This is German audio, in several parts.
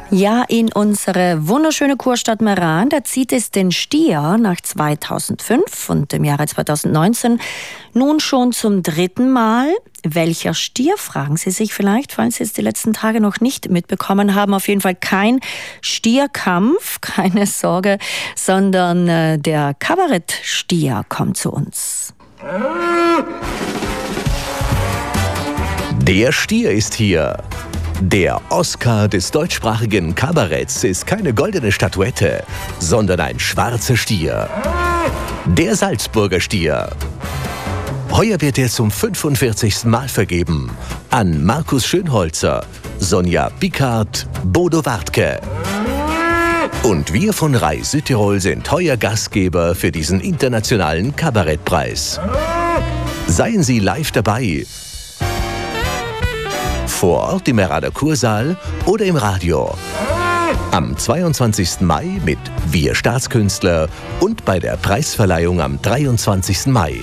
Ja, in unsere wunderschöne Kurstadt Meran, da zieht es den Stier nach 2005 und im Jahre 2019 nun schon zum 3. Mal. Welcher Stier, fragen Sie sich vielleicht, falls Sie es die letzten Tage noch nicht mitbekommen haben. Auf jeden Fall kein Stierkampf, keine Sorge, sondern der Kabarettstier kommt zu uns. Der Stier ist hier. Der Oscar des deutschsprachigen Kabaretts ist keine goldene Statuette, sondern ein schwarzer Stier. Der Salzburger Stier. Heuer wird er zum 45. Mal vergeben an Markus Schönholzer, Sonja Pickard, Bodo Wartke. Und wir von Rai Südtirol sind heuer Gastgeber für diesen internationalen Kabarettpreis. Seien Sie live dabei. Vor Ort im Meraner Kursaal oder im Radio. Am 22. Mai mit Wir Staatskünstler und bei der Preisverleihung am 23. Mai.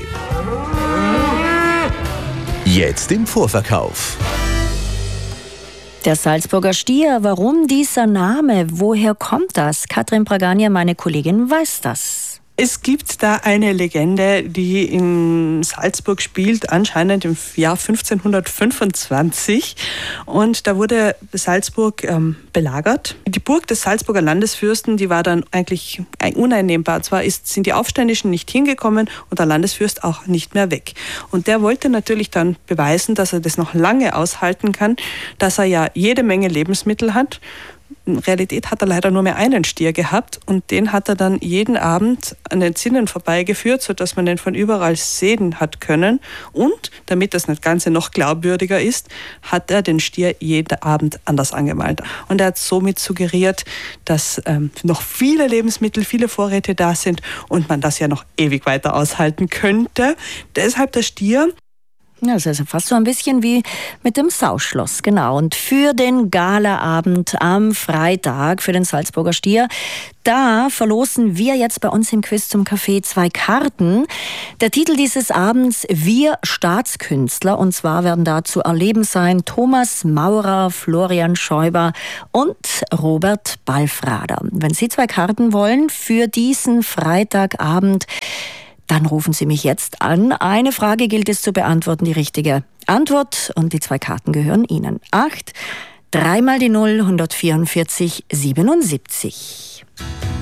Jetzt im Vorverkauf. Der Salzburger Stier, warum dieser Name? Woher kommt das? Katrin Bragania, meine Kollegin, weiß das. Es gibt da eine Legende, die in Salzburg spielt, anscheinend im Jahr 1525. Und da wurde Salzburg belagert. Die Burg des Salzburger Landesfürsten, die war dann eigentlich uneinnehmbar. Zwar sind die Aufständischen nicht hingekommen und der Landesfürst auch nicht mehr weg. Und der wollte natürlich dann beweisen, dass er das noch lange aushalten kann, dass er ja jede Menge Lebensmittel hat. In Realität hat er leider nur mehr einen Stier gehabt und den hat er dann jeden Abend an den Zinnen vorbeigeführt, sodass man den von überall sehen hat können. Und damit das Ganze noch glaubwürdiger ist, hat er den Stier jeden Abend anders angemalt. Und er hat somit suggeriert, dass noch viele Lebensmittel, viele Vorräte da sind und man das ja noch ewig weiter aushalten könnte. Deshalb der Stier. Ja, das ist also fast so ein bisschen wie mit dem Sauschloss, genau. Und für den Galaabend am Freitag, für den Salzburger Stier, da verlosen wir jetzt bei uns im Quiz zum Café 2 Karten. Der Titel dieses Abends: Wir Staatskünstler. Und zwar werden da zu erleben sein Thomas Maurer, Florian Schäuber und Robert Balfrader. Wenn Sie 2 Karten wollen für diesen Freitagabend, dann rufen Sie mich jetzt an. Eine Frage gilt es zu beantworten, die richtige Antwort. Und die 2 Karten gehören Ihnen. 8, 3 mal die 0, 144, 77.